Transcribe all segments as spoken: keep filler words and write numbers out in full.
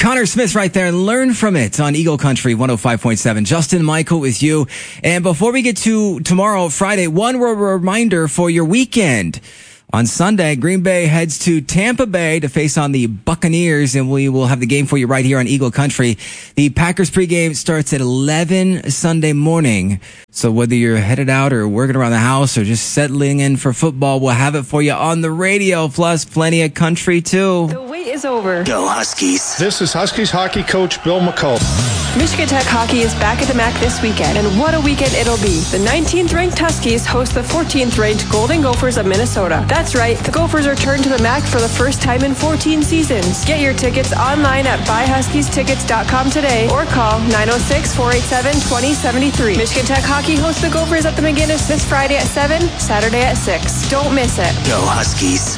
Connor Smith right there. Learn from it on Eagle Country one oh five point seven. Justin Michael with you. And before we get to tomorrow, Friday, one reminder for your weekend. On Sunday, Green Bay heads to Tampa Bay to face on the Buccaneers, and we will have the game for you right here on Eagle Country. The Packers pregame starts at eleven Sunday morning. So whether you're headed out or working around the house or just settling in for football, we'll have it for you on the radio, plus plenty of country too. The wait is over. Go Huskies. This is Huskies hockey coach Bill McCullough. Michigan Tech hockey is back at the M A C this weekend, and what a weekend it'll be. The nineteenth ranked Huskies host the fourteenth ranked Golden Gophers of Minnesota. That's right, the Gophers return to the M A C for the first time in fourteen seasons. Get your tickets online at buy huskies tickets dot com today or call nine oh six, four eight seven, two oh seven three. Michigan Tech hockey hosts the Gophers at the McGinnis this Friday at seven, Saturday at six. Don't miss it. Go Huskies.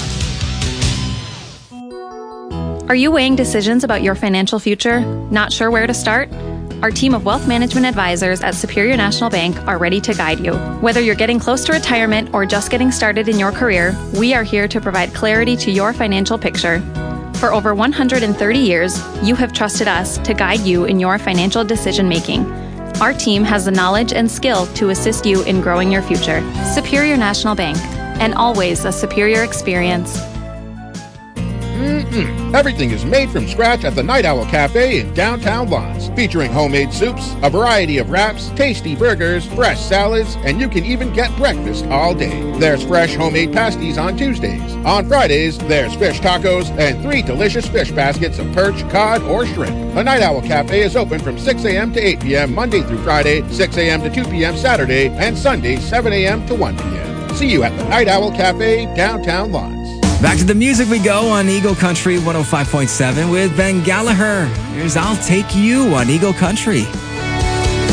Are you weighing decisions about your financial future? Not sure where to start? Our team of wealth management advisors at Superior National Bank are ready to guide you. Whether you're getting close to retirement or just getting started in your career, we are here to provide clarity to your financial picture. For over one hundred thirty years, you have trusted us to guide you in your financial decision making. Our team has the knowledge and skill to assist you in growing your future. Superior National Bank, and always a superior experience. Mm-mm. Everything is made from scratch at the Night Owl Cafe in downtown Lawrence, featuring homemade soups, a variety of wraps, tasty burgers, fresh salads, and you can even get breakfast all day. There's fresh homemade pasties on Tuesdays. On Fridays, there's fish tacos and three delicious fish baskets of perch, cod, or shrimp. The Night Owl Cafe is open from six a.m. to eight p.m. Monday through Friday, six a.m. to two p.m. Saturday, and Sunday, seven a.m. to one p.m. See you at the Night Owl Cafe, downtown Lawrence. Back to the music we go on Eagle Country one oh five point seven with Ben Gallagher. Here's I'll Take You on Eagle Country.